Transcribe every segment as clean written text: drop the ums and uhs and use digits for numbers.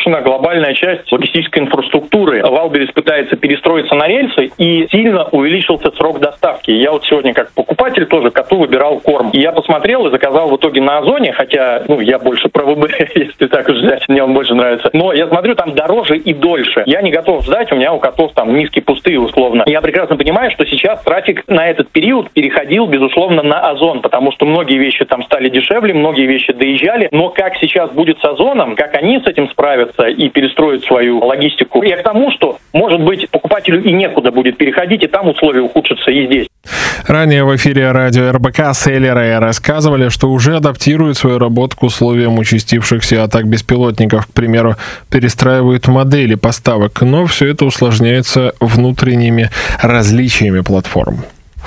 разрушена глобальная часть логистической инфраструктуры. Валберес пытается перестроиться на рельсы, и сильно увеличился срок доставки. Я вот сегодня как покупатель тоже коту выбирал корм. И я посмотрел и заказал в итоге на Озоне, хотя, я больше про ВБ, если так уж взять, мне он больше нравится. Но я смотрю, там дороже и дольше. Я не готов ждать, у меня у котов там миски пустые условно. Я прекрасно понимаю, что сейчас трафик на этот период переходил, безусловно, на Озон, потому что многие вещи там стали дешевле, многие вещи доезжали. Но как сейчас будет с Озоном, как они с этим справятся и перестроят свою логистику, я к тому, что, может быть, покупателю и некуда будет переходить, и там условия ухудшатся, и здесь. Ранее в эфире радио РБК селлеры рассказывали, что уже адаптируют свою работу к условиям участившихся атак беспилотников. К примеру, перестраивают модели поставок, но все это усложняется внутренними различиями платформ.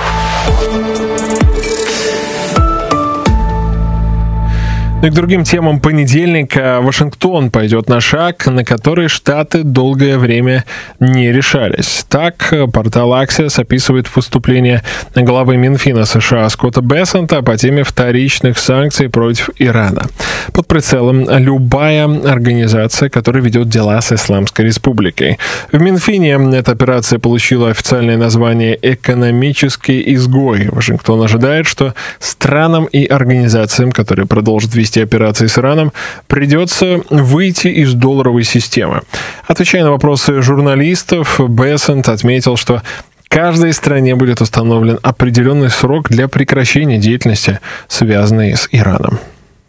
И к другим темам понедельника. Вашингтон пойдет на шаг, на который Штаты долгое время не решались. Так, портал Axios описывает выступление главы Минфина США Скотта Бессента по теме вторичных санкций против Ирана. Под прицелом любая организация, которая ведет дела с Исламской Республикой. В Минфине эта операция получила официальное название «Экономический изгой». Вашингтон ожидает, что странам и организациям, которые продолжат вести операции с Ираном, придется выйти из долларовой системы. Отвечая на вопросы журналистов, Бессент отметил, что каждой стране будет установлен определенный срок для прекращения деятельности, связанной с Ираном.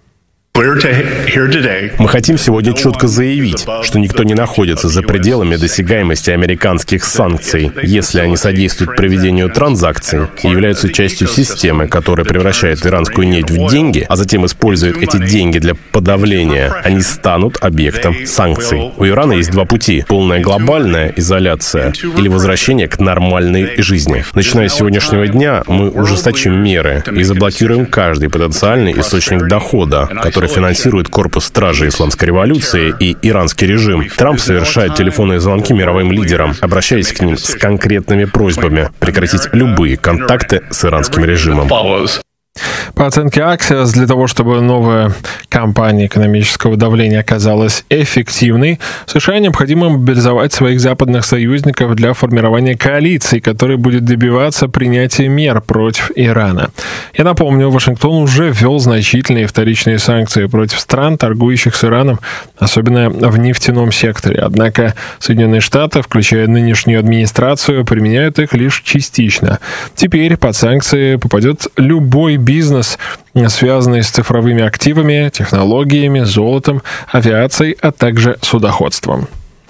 Мы хотим сегодня четко заявить, что никто не находится за пределами досягаемости американских санкций, если они содействуют проведению транзакций и являются частью системы, которая превращает иранскую нефть в деньги, а затем использует эти деньги для подавления. Они станут объектом санкций. У Ирана есть два пути: полная глобальная изоляция или возвращение к нормальной жизни. Начиная с сегодняшнего дня мы ужесточим меры и заблокируем каждый потенциальный источник дохода, который финансирует корпус стражи Исламской революции и иранский режим. Трамп совершает телефонные звонки мировым лидерам, обращаясь к ним с конкретными просьбами прекратить любые контакты с иранским режимом. По оценке Axios, для того, чтобы новая кампания экономического давления оказалась эффективной, США необходимо мобилизовать своих западных союзников для формирования коалиции, которая будет добиваться принятия мер против Ирана. Я напомню, Вашингтон уже ввел значительные вторичные санкции против стран, торгующих с Ираном, особенно в нефтяном секторе. Однако Соединенные Штаты, включая нынешнюю администрацию, применяют их лишь частично. Теперь под санкции попадет любой бизнес, связанный с цифровыми активами, технологиями, золотом, авиацией, а также судоходством.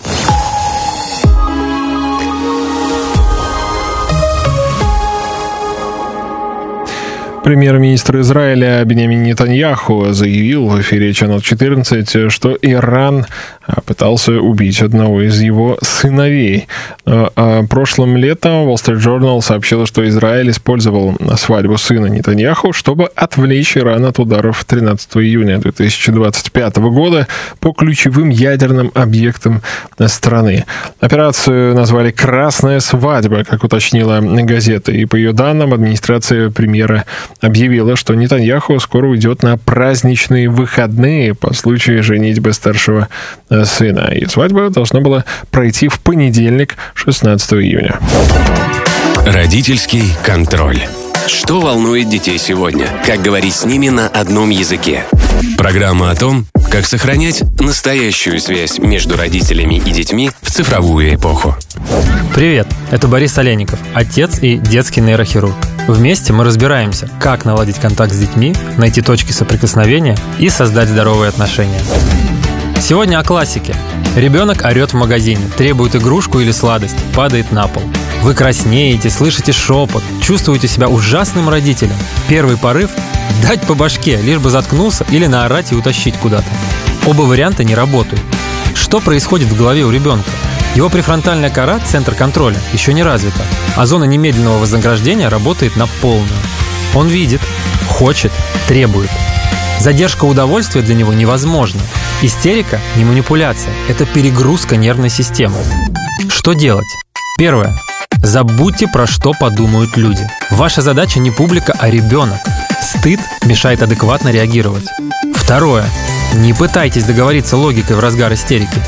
Премьер-министр Израиля Биньямин Нетаньяху заявил в эфире Channel 14, что Иран пытался убить одного из его сыновей. Прошлым летом Wall Street Journal сообщила, что Израиль использовал свадьбу сына Нетаньяху, чтобы отвлечь Иран от ударов 13 июня 2025 года по ключевым ядерным объектам страны. Операцию назвали «Красная свадьба», как уточнила газета, и по ее данным администрация премьера объявила, что Нетаньяху скоро уйдет на праздничные выходные по случаю женитьбы старшего сына. И свадьба должна была пройти в понедельник, 16 июня. Родительский контроль. Что волнует детей сегодня? Как говорить с ними на одном языке? Программа о том, как сохранять настоящую связь между родителями и детьми в цифровую эпоху. Привет, это Борис Олейников, отец и детский нейрохирург. Вместе мы разбираемся, как наладить контакт с детьми, найти точки соприкосновения и создать здоровые отношения. Сегодня о классике. Ребенок орет в магазине, требует игрушку или сладость, падает на пол. Вы краснеете, слышите шепот, чувствуете себя ужасным родителем. Первый порыв – дать по башке, лишь бы заткнулся, или наорать и утащить куда-то. Оба варианта не работают. Что происходит в голове у ребенка? Его префронтальная кора, центр контроля, еще не развита, а зона немедленного вознаграждения работает на полную. Он видит, хочет, требует. Задержка удовольствия для него невозможна. Истерика – не манипуляция, это перегрузка нервной системы. Что делать? Первое. Забудьте, про что подумают люди. Ваша задача не публика, а ребенок. Стыд мешает адекватно реагировать. Второе. Не пытайтесь договориться логикой в разгар истерики.